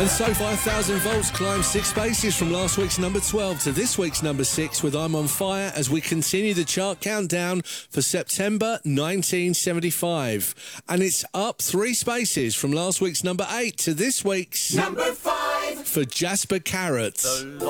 And so 5,000 volts climbs 6 spaces from last week's number 12 to this week's number 6 with I'm on Fire as we continue the chart countdown for September 1975. And it's up 3 spaces from last week's number 8 to this week's number 5 for Jasper Carrot.